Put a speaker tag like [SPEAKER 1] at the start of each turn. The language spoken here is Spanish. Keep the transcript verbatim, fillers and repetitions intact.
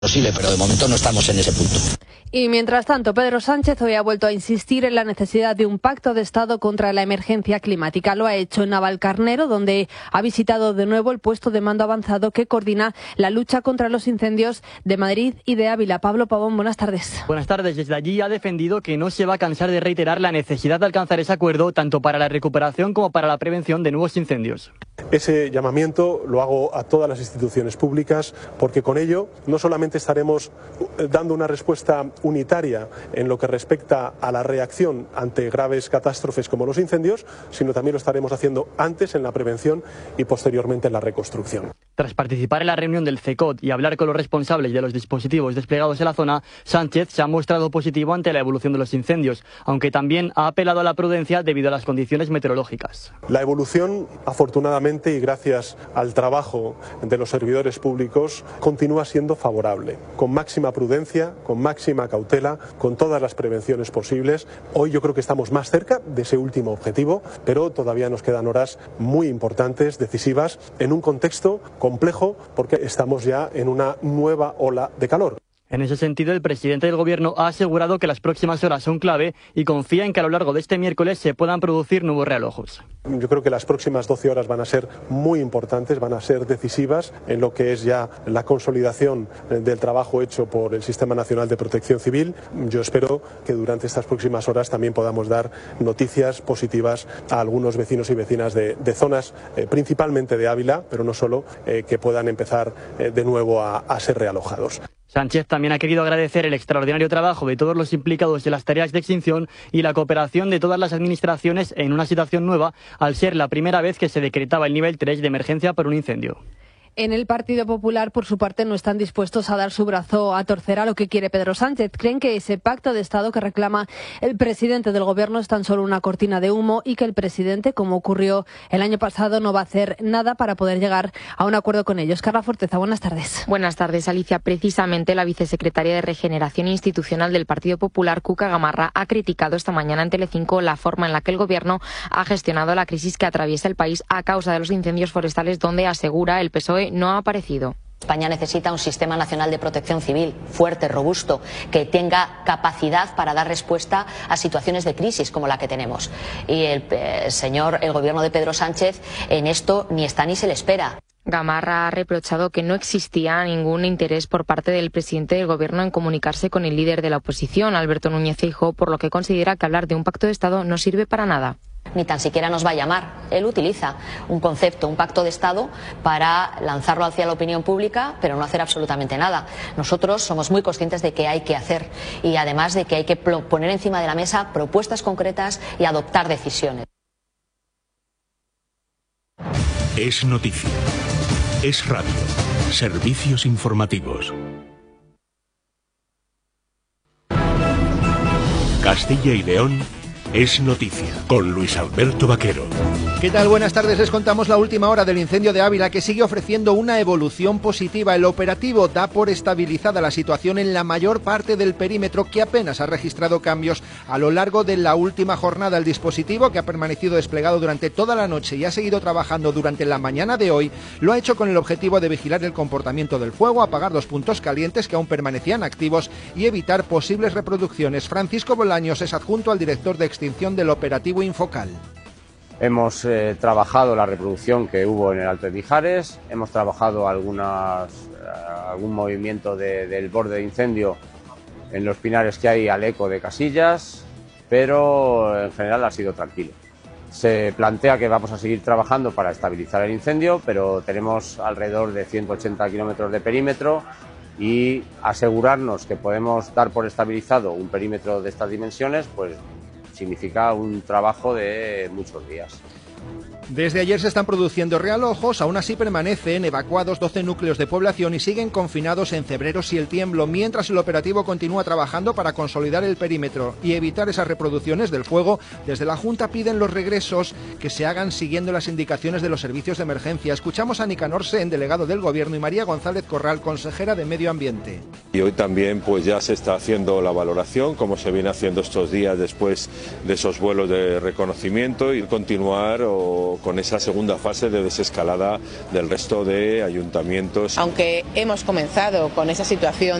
[SPEAKER 1] posible, pero de momento no estamos en ese punto.
[SPEAKER 2] Y mientras tanto, Pedro Sánchez hoy ha vuelto a insistir en la necesidad de un pacto de Estado contra la emergencia climática. Lo ha hecho en Navalcarnero, donde ha visitado de nuevo el puesto de mando avanzado que coordina la lucha contra los incendios de Madrid y de Ávila. Pablo Pavón, buenas tardes.
[SPEAKER 3] Buenas tardes. Desde allí ha defendido que no se va a cansar de reiterar la necesidad de alcanzar ese acuerdo tanto para la recuperación como para la prevención de nuevos incendios.
[SPEAKER 4] Ese llamamiento lo hago a todas las instituciones públicas porque con ello no solamente estaremos dando una respuesta unitaria en lo que respecta a la reacción ante graves catástrofes como los incendios, sino también lo estaremos haciendo antes en la prevención y posteriormente en la reconstrucción.
[SPEAKER 3] Tras participar en la reunión del CECOT y hablar con los responsables de los dispositivos desplegados en la zona, Sánchez se ha mostrado positivo ante la evolución de los incendios, aunque también ha apelado a la prudencia debido a las condiciones meteorológicas.
[SPEAKER 4] La evolución, afortunadamente y gracias al trabajo de los servidores públicos, continúa siendo favorable, con máxima prudencia, con máxima cautela, con todas las prevenciones posibles. Hoy yo creo que estamos más cerca de ese último objetivo, pero todavía nos quedan horas muy importantes, decisivas, en un contexto complejo porque estamos ya en una nueva ola de calor.
[SPEAKER 3] En ese sentido, el presidente del Gobierno ha asegurado que las próximas horas son clave y confía en que a lo largo de este miércoles se puedan producir nuevos realojos.
[SPEAKER 4] Yo creo que las próximas doce horas van a ser muy importantes, van a ser decisivas en lo que es ya la consolidación del trabajo hecho por el Sistema Nacional de Protección Civil. Yo espero que durante estas próximas horas también podamos dar noticias positivas a algunos vecinos y vecinas de, de zonas, eh, principalmente de Ávila, pero no solo, eh, que puedan empezar eh, de nuevo a, a ser realojados.
[SPEAKER 3] Sánchez también ha querido agradecer el extraordinario trabajo de todos los implicados en las tareas de extinción y la cooperación de todas las administraciones en una situación nueva, al ser la primera vez que se decretaba el nivel tres de emergencia por un incendio.
[SPEAKER 2] En el Partido Popular, por su parte, no están dispuestos a dar su brazo a torcer a lo que quiere Pedro Sánchez. Creen que ese pacto de Estado que reclama el presidente del Gobierno es tan solo una cortina de humo y que el presidente, como ocurrió el año pasado, no va a hacer nada para poder llegar a un acuerdo con ellos. Carla Forteza, buenas tardes.
[SPEAKER 5] Buenas tardes, Alicia. Precisamente la vicesecretaria de Regeneración Institucional del Partido Popular, Cuca Gamarra, ha criticado esta mañana en Telecinco la forma en la que el Gobierno ha gestionado la crisis que atraviesa el país a causa de los incendios forestales, donde asegura el P S O E no ha aparecido.
[SPEAKER 6] España necesita un sistema nacional de protección civil fuerte, robusto, que tenga capacidad para dar respuesta a situaciones de crisis como la que tenemos. Y el eh, señor, el gobierno de Pedro Sánchez en esto ni está ni se le espera.
[SPEAKER 5] Gamarra ha reprochado que no existía ningún interés por parte del presidente del Gobierno en comunicarse con el líder de la oposición, Alberto Núñez Feijóo, por lo que considera que hablar de un pacto de Estado no sirve para nada.
[SPEAKER 6] Ni tan siquiera nos va a llamar. Él utiliza un concepto, un pacto de Estado, para lanzarlo hacia la opinión pública, pero no hacer absolutamente nada. Nosotros somos muy conscientes de que hay que hacer y además de que hay que poner encima de la mesa propuestas concretas y adoptar decisiones.
[SPEAKER 7] Es noticia. Es radio. Servicios informativos. Castilla y León es noticia, con Luis Alberto Vaquero.
[SPEAKER 8] ¿Qué tal? Buenas tardes. Les contamos la última hora del incendio de Ávila, que sigue ofreciendo una evolución positiva. El operativo da por estabilizada la situación en la mayor parte del perímetro, que apenas ha registrado cambios a lo largo de la última jornada. El dispositivo, que ha permanecido desplegado durante toda la noche y ha seguido trabajando durante la mañana de hoy, lo ha hecho con el objetivo de vigilar el comportamiento del fuego, apagar los puntos calientes que aún permanecían activos y evitar posibles reproducciones. Francisco Bolaños es adjunto al director de extinción del operativo Infocal.
[SPEAKER 9] Hemos eh, trabajado la reproducción que hubo en el Alto de Mijares, hemos trabajado algunas, eh, algún movimiento de, del borde de incendio en los pinares que hay al eco de Casillas, pero en general ha sido tranquilo. Se plantea que vamos a seguir trabajando para estabilizar el incendio, pero tenemos alrededor de ciento ochenta kilómetros de perímetro y asegurarnos que podemos dar por estabilizado un perímetro de estas dimensiones, pues significa un trabajo de muchos días.
[SPEAKER 8] Desde ayer se están produciendo realojos, aún así permanecen evacuados doce núcleos de población y siguen confinados en Cebreros y El Tiemblo, mientras el operativo continúa trabajando para consolidar el perímetro y evitar esas reproducciones del fuego. Desde la Junta piden los regresos que se hagan siguiendo las indicaciones de los servicios de emergencia. Escuchamos a Nicanor Sen, delegado del Gobierno, y María González Corral, consejera de Medio Ambiente.
[SPEAKER 10] Y hoy también pues ya se está haciendo la valoración, como se viene haciendo estos días después de esos vuelos de reconocimiento, y continuar o con esa segunda fase de desescalada del resto de ayuntamientos.
[SPEAKER 11] Aunque hemos comenzado con esa situación